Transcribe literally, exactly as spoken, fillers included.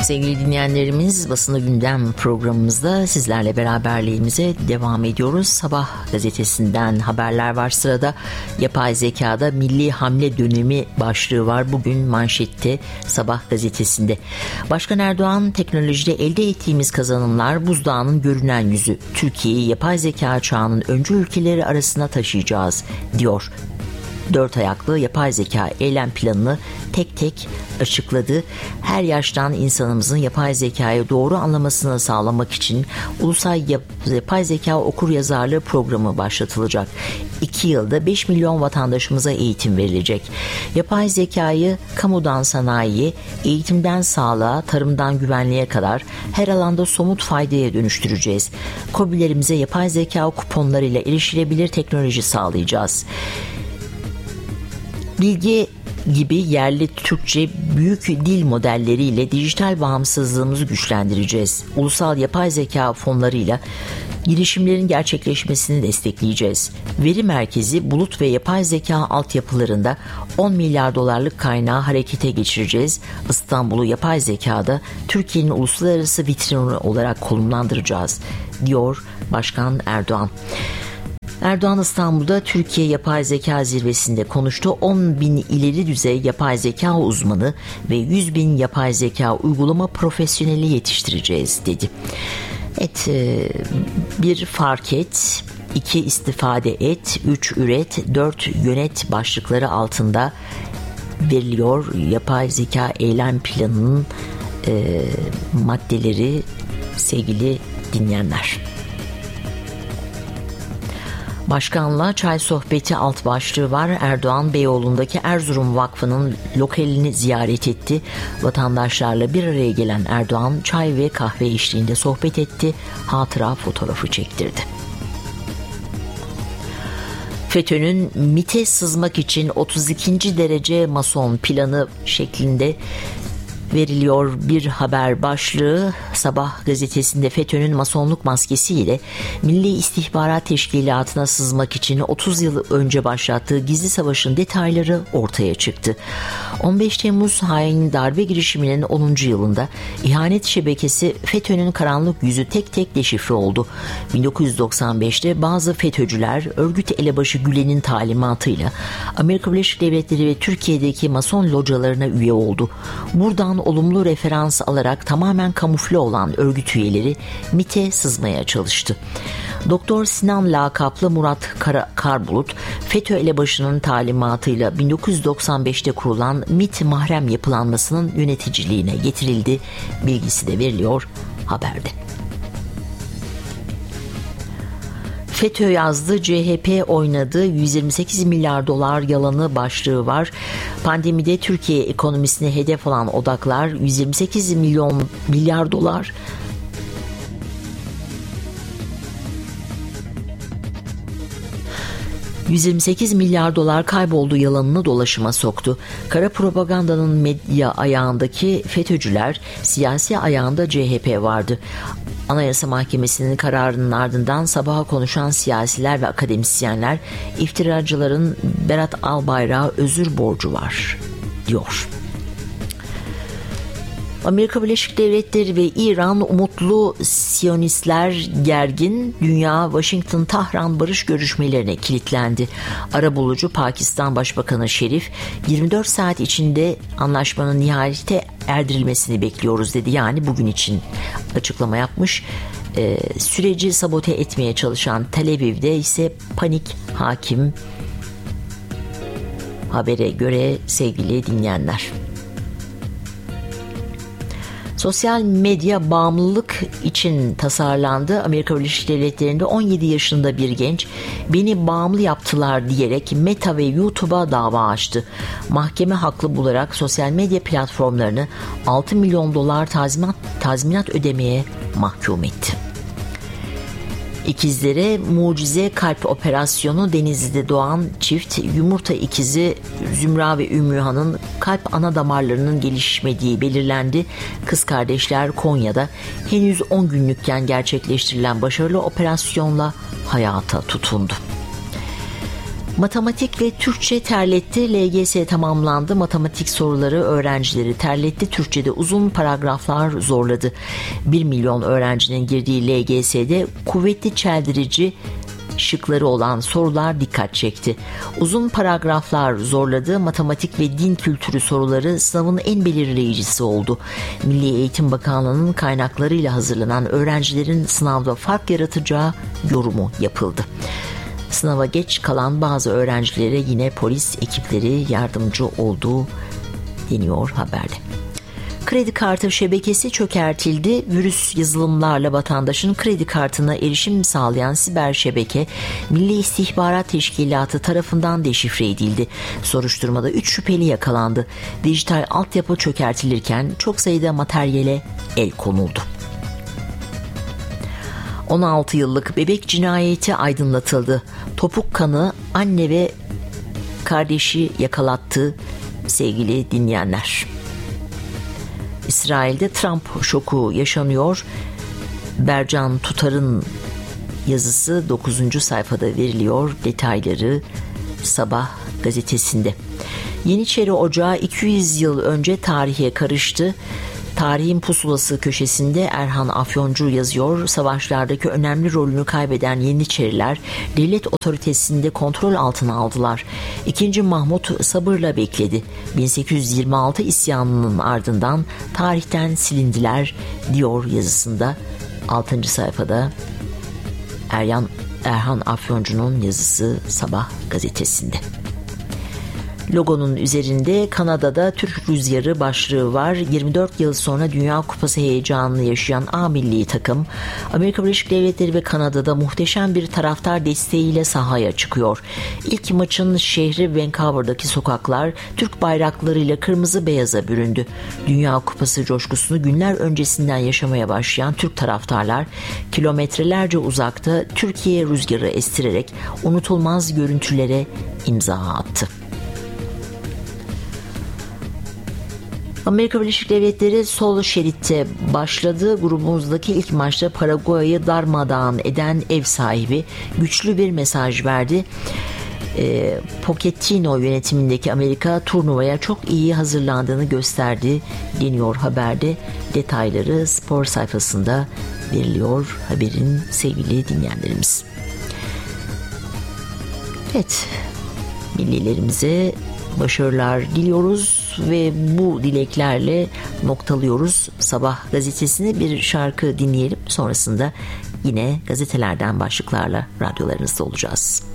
Sevgili dinleyenlerimiz, Basını Gündem programımızda sizlerle beraberliğimize devam ediyoruz. Sabah gazetesinden haberler var sırada. Yapay zekada milli hamle dönemi başlığı var. Bugün manşette Sabah gazetesinde. Başkan Erdoğan, teknolojide elde ettiğimiz kazanımlar buzdağının görünen yüzü. Türkiye'yi yapay zeka çağının öncü ülkeleri arasına taşıyacağız diyor. Dört ayaklı yapay zeka eylem planını tek tek açıkladı. Her yaştan insanımızın yapay zekayı doğru anlamasını sağlamak için Ulusal Yapay Zeka Okuryazarlığı programı başlatılacak. İki yılda beş milyon vatandaşımıza eğitim verilecek. Yapay zekayı kamudan sanayiye, eğitimden sağlığa, tarımdan güvenliğe kadar her alanda somut faydaya dönüştüreceğiz. KOBİ'lerimize yapay zeka kuponlarıyla erişilebilir teknoloji sağlayacağız. Bilgi gibi yerli Türkçe büyük dil modelleriyle dijital bağımsızlığımızı güçlendireceğiz. Ulusal yapay zeka fonlarıyla girişimlerin gerçekleşmesini destekleyeceğiz. Veri merkezi, bulut ve yapay zeka altyapılarında on milyar dolarlık kaynağı harekete geçireceğiz. İstanbul'u yapay zekada Türkiye'nin uluslararası vitrini olarak konumlandıracağız, diyor Başkan Erdoğan. Erdoğan İstanbul'da Türkiye Yapay Zeka Zirvesi'nde konuştu. on bin ileri düzey yapay zeka uzmanı ve yüz bin yapay zeka uygulama profesyoneli yetiştireceğiz dedi. Evet, bir fark et, iki istifade et, üç üret, dört yönet başlıkları altında veriliyor yapay zeka eylem planının e, maddeleri sevgili dinleyenler. Başkanla çay sohbeti alt başlığı var. Erdoğan Beyoğlu'ndaki Erzurum Vakfı'nın lokalini ziyaret etti. Vatandaşlarla bir araya gelen Erdoğan çay ve kahve eşliğinde sohbet etti. Hatıra fotoğrafı çektirdi. FETÖ'nün MİT'e sızmak için otuz ikinci derece mason planı şeklinde veriliyor bir haber başlığı. Sabah gazetesinde FETÖ'nün masonluk maskesiyle Milli İstihbarat Teşkilatı'na sızmak için otuz yıl önce başlattığı gizli savaşın detayları ortaya çıktı. on beş Temmuz hain darbe girişiminin onuncu yılında ihanet şebekesi FETÖ'nün karanlık yüzü tek tek deşifre oldu. bin dokuz yüz doksan beşte bazı FETÖ'cüler örgüt elebaşı Gülen'in talimatıyla Amerika Birleşik Devletleri ve Türkiye'deki mason localarına üye oldu. Buradan olumlu referans alarak tamamen kamufle olan örgüt üyeleri MİT'e sızmaya çalıştı. Doktor Sinan lakaplı Murat Kara, Karbulut, FETÖ elebaşının talimatıyla bin dokuz yüz doksan beşte kurulan MİT mahrem yapılanmasının yöneticiliğine getirildi. Bilgisi de veriliyor haberde. FETÖ yazdı, C H P oynadı, yüz yirmi sekiz milyar dolar yalanı başlığı var. Pandemide Türkiye ekonomisine hedef alan odaklar yüz yirmi sekiz milyon milyar dolar yüz yirmi sekiz milyar dolar kayboldu yalanını dolaşıma soktu. Kara propagandanın medya ayağındaki FETÖ'cüler, siyasi ayağında C H P vardı. Anayasa Mahkemesi'nin kararının ardından sabaha konuşan siyasiler ve akademisyenler, iftiracıların Berat Albayrak'a özür borcu var, diyor. Amerika Birleşik Devletleri ve İran umutlu, Siyonistler gergin, dünya Washington-Tahran barış görüşmelerine kilitlendi. Arabulucu Pakistan Başbakanı Şerif, yirmi dört saat içinde anlaşmanın nihayete erdirilmesini bekliyoruz dedi. Yani bugün için açıklama yapmış. Ee, süreci sabote etmeye çalışan Tel Aviv'de ise panik hakim. Habere göre sevgili dinleyenler. Sosyal medya bağımlılık için tasarlandı. Amerika Birleşik Devletleri'nde on yedi yaşında bir genç beni bağımlı yaptılar diyerek Meta ve YouTube'a dava açtı. Mahkeme haklı bularak sosyal medya platformlarını altı milyon dolar tazminat, tazminat ödemeye mahkum etti. İkizlere mucize kalp operasyonu. Denizli'de doğan çift yumurta ikizi Zümra ve Ümmühan'ın kalp ana damarlarının gelişmediği belirlendi. Kız kardeşler Konya'da henüz on günlükken gerçekleştirilen başarılı operasyonla hayata tutundu. Matematik ve Türkçe terletti. L G S tamamlandı. Matematik soruları öğrencileri terletti. Türkçe'de uzun paragraflar zorladı. bir milyon öğrencinin girdiği L G S'de kuvvetli çeldirici şıkları olan sorular dikkat çekti. Uzun paragraflar zorladı. Matematik ve din kültürü soruları sınavın en belirleyicisi oldu. Milli Eğitim Bakanlığı'nın kaynaklarıyla hazırlanan öğrencilerin sınavda fark yaratacağı yorumu yapıldı. Sınava geç kalan bazı öğrencilere yine polis ekipleri yardımcı oldu deniyor haberde. Kredi kartı şebekesi çökertildi. Virüs yazılımlarla vatandaşın kredi kartına erişim sağlayan siber şebeke Milli İstihbarat Teşkilatı tarafından deşifre edildi. Soruşturmada üç şüpheli yakalandı. Dijital altyapı çökertilirken çok sayıda materyale el konuldu. on altı yıllık bebek cinayeti aydınlatıldı. Topuk kanı anne ve kardeşi yakalattı sevgili dinleyenler. İsrail'de Trump şoku yaşanıyor. Bercan Tutar'ın yazısı dokuzuncu sayfada veriliyor. Detayları Sabah gazetesinde. Yeniçeri Ocağı iki yüz yıl önce tarihe karıştı. Tarihin pusulası köşesinde Erhan Afyoncu yazıyor. Savaşlardaki önemli rolünü kaybeden Yeniçeriler devlet otoritesinde kontrol altına aldılar. İkinci Mahmut sabırla bekledi. bin sekiz yüz yirmi altı isyanının ardından tarihten silindiler diyor yazısında. altıncı sayfada Eryan, Erhan Afyoncu'nun yazısı Sabah gazetesinde. Logonun üzerinde Kanada'da Türk Rüzgarı başlığı var. yirmi dört yıl sonra Dünya Kupası heyecanını yaşayan A milli takım Amerika Birleşik Devletleri ve Kanada'da muhteşem bir taraftar desteğiyle sahaya çıkıyor. İlk maçın şehri Vancouver'daki sokaklar Türk bayraklarıyla kırmızı beyaza büründü. Dünya Kupası coşkusunu günler öncesinden yaşamaya başlayan Türk taraftarlar kilometrelerce uzakta Türkiye rüzgarı estirerek unutulmaz görüntülere imza attı. Amerika Birleşik Devletleri sol şeritte başladı. Grubumuzdaki ilk maçta Paraguay'ı darmadağın eden ev sahibi güçlü bir mesaj verdi. E, Pochettino yönetimindeki Amerika turnuvaya çok iyi hazırlandığını gösterdi deniyor haberde. Detayları spor sayfasında veriliyor haberin sevgili dinleyenlerimiz. Evet, millilerimize başarılar diliyoruz ve bu dileklerle noktalıyoruz Sabah gazetesini. Bir şarkı dinleyelim, sonrasında yine gazetelerden başlıklarla radyolarınızda olacağız.